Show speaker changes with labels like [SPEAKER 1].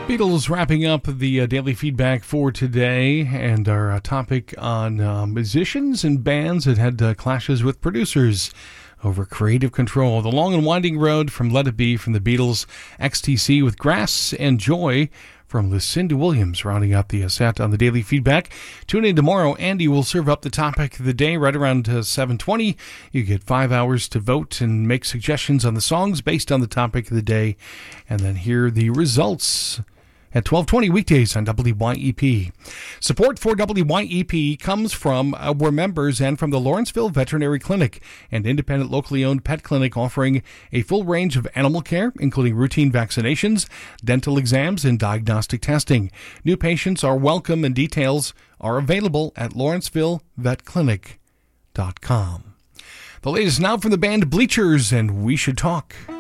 [SPEAKER 1] Beatles wrapping up the daily feedback for today, and our topic on musicians and bands that had clashes with producers over creative control. The long and winding road from Let It Be from the Beatles, XTC with Grass and Joy from Lucinda Williams, rounding out the set on the daily feedback. Tune in tomorrow. Andy will serve up the topic of the day right around 7:20. You get 5 hours to vote and make suggestions on the songs based on the topic of the day, and then hear the results at 12:20 weekdays on WYEP. Support for WYEP comes from our members and from the Lawrenceville Veterinary Clinic, an independent locally owned pet clinic offering a full range of animal care, including routine vaccinations, dental exams, and diagnostic testing. New patients are welcome and details are available at lawrencevillevetclinic.com. The latest now from the band Bleachers and We Should Talk.